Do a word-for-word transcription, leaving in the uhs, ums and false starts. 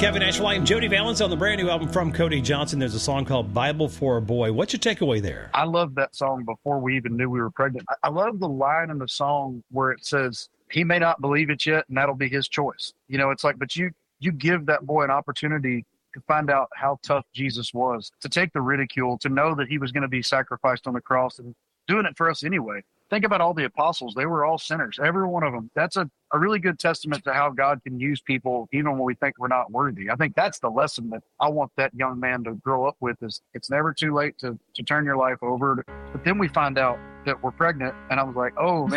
Kevin Ashwhite and Jody Valens on the brand new album from Cody Johnson. There's a song called Bible for a Boy. What's your takeaway there? I love that song before we even knew we were pregnant. I love the line in the song where it says, he may not believe it yet, and that'll be his choice. You know, it's like, but you, you give that boy an opportunity to find out how tough Jesus was, to take the ridicule, to know that he was going to be sacrificed on the cross and doing it for us anyway. Think about all the apostles. They were all sinners, every one of them. That's a, a really good testament to how God can use people even when we think we're not worthy. I think that's the lesson that I want that young man to grow up with is it's never too late to, to turn your life over. But then we find out that we're pregnant, and I was like, oh, man.